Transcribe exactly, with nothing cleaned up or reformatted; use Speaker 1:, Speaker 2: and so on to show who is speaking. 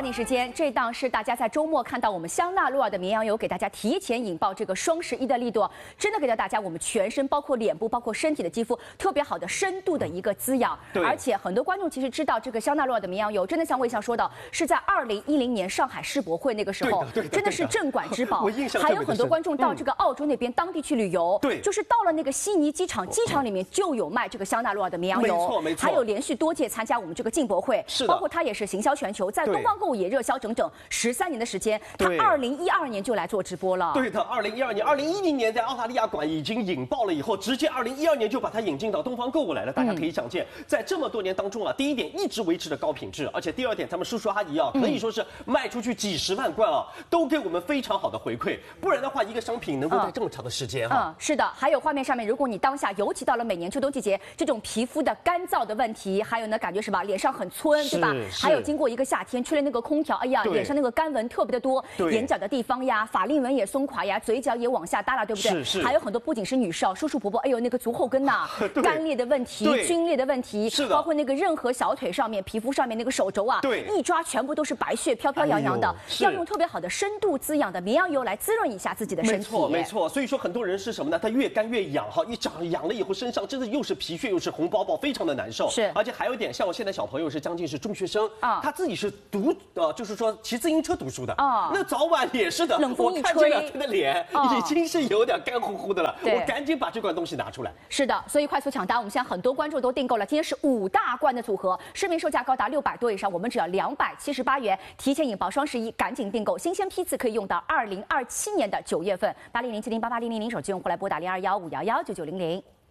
Speaker 1: 抓紧时间，这档是大家在周末看到我们香娜露尔的绵羊油，给大家提前引爆这个双十一的力度，真的给到大家我们全身，包括脸部、包括身体的肌肤特别好的深度的一个滋养。
Speaker 2: 对，
Speaker 1: 而且很多观众其实知道这个香娜露尔的绵羊油，真的像魏翔说的，是在二零一零年上海世博会那个时候，
Speaker 2: 对的对的
Speaker 1: 真的是镇馆之宝。
Speaker 2: 我印象特别的深。
Speaker 1: 还有很多观众到这个澳洲那边当地去旅游，
Speaker 2: 对，
Speaker 1: 就是到了那个悉尼机场，机场里面就有卖这个香娜露尔的绵羊油，
Speaker 2: 没错没错。
Speaker 1: 还有连续多届参加我们这个进博会，
Speaker 2: 是的，
Speaker 1: 包括它也是行销全球，在东方购物也热销整整十三年的时间。他二零一二年就来做直播了。
Speaker 2: 对的，二零一二年、二零一零年在澳大利亚馆已经引爆了，以后直接二零一二年就把它引进到东方购物来了。大家可以想见，在这么多年当中啊，第一点一直维持着高品质，而且第二点，他们叔叔阿姨啊，可以说是卖出去几十万罐啊，都给我们非常好的回馈。不然的话，一个商品能够在这么长的时间哈、啊。
Speaker 1: 嗯，是的。还有画面上面，如果你当下尤其到了每年秋冬季节，这种皮肤的干燥的问题，还有呢，感觉是吧，脸上很皴，对吧？还有经过一个夏天吹了那个空调，哎呀，脸上那个干纹特别的多，眼角的地方呀，法令纹也松垮呀，嘴角也往下耷拉，对不对？
Speaker 2: 是是。
Speaker 1: 还有很多不仅是女士哦，叔叔伯伯，哎呦，那个足后跟呐、干裂的问题、皲裂的问题，
Speaker 2: 是的，
Speaker 1: 包括那个任何小腿上面、皮肤上面那个手肘啊，
Speaker 2: 对，
Speaker 1: 一抓全部都是白屑，飘飘扬扬的。哎、要用特别好的深度滋养的绵羊油来滋润一下自己的身体。
Speaker 2: 没错，没错。所以说很多人是什么呢？他越干越痒哈，一长痒了以后，身上真的又是皮屑又是红包包，非常的难受。
Speaker 1: 是，
Speaker 2: 而且还有一点，像我现在小朋友是将近是中学生
Speaker 1: 啊，
Speaker 2: 他自己是读呃，就是说骑自行车读书的
Speaker 1: 啊，
Speaker 2: 那早晚也是的。
Speaker 1: 冷风一吹，
Speaker 2: 我看这两天的脸已经是有点干乎乎的了，我赶紧把这罐东西拿出来。
Speaker 1: 是的，所以快速抢单，我们现在很多观众都订购了，今天是五大罐的组合，市面售价高达六百多以上，我们只要两百七十八元，提前引爆双十一，赶紧订购，新鲜批次可以用到二零二七年的九月份。八零零七零八八零零零手机用户来拨打零二幺五幺幺九九零零。